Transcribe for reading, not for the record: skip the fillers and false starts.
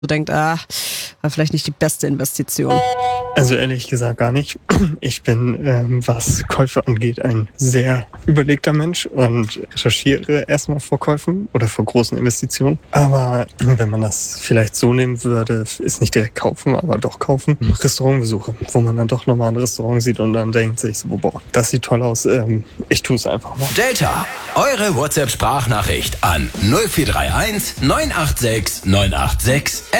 denkt, war vielleicht nicht die beste Investition? Also ehrlich gesagt gar nicht. Ich bin, was Käufe angeht, ein sehr überlegter Mensch und recherchiere erstmal vor Käufen oder vor großen Investitionen. Aber wenn man das vielleicht so nehmen würde, ist nicht direkt kaufen, aber doch kaufen. Restaurantbesuche, wo man dann doch nochmal ein Restaurant sieht und dann denkt sich so, boah, das sieht toll aus, ich tue es einfach mal. Delta, eure WhatsApp-Sprachnachricht an 0431 986 986 11.